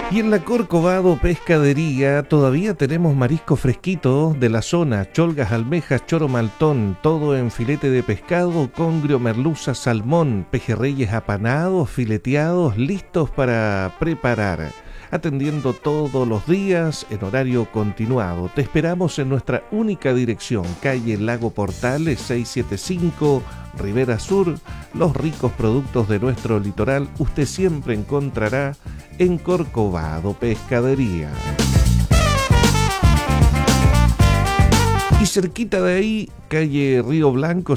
Y en la Corcovado Pescadería todavía tenemos marisco fresquito de la zona, cholgas, almejas, choro maltón, todo en filete de pescado, congrio, merluza, salmón, pejerreyes apanados, fileteados, listos para preparar. Atendiendo todos los días en horario continuado. Te esperamos en nuestra única dirección, calle Lago Portales 675, Rivera Sur. Los ricos productos de nuestro litoral usted siempre encontrará en Corcovado Pescadería. Y cerquita de ahí, calle Río Blanco